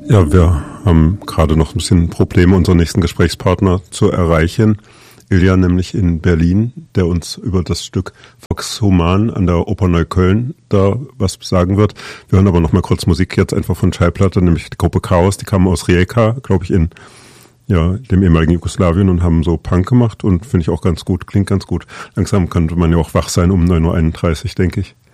Ja, wir haben gerade noch ein bisschen Probleme, unseren nächsten Gesprächspartner zu erreichen. Ilja, nämlich in Berlin, der uns über das Stück Vox Human an der Oper Neukölln da was sagen wird. Wir hören aber noch mal kurz Musik jetzt einfach von Schallplatte, nämlich die Gruppe Chaos, die kamen aus Rijeka, glaube ich, in dem ehemaligen Jugoslawien und haben so Punk gemacht und finde ich auch ganz gut, klingt ganz gut. Langsam könnte man ja auch wach sein um 9.31 Uhr, denke ich.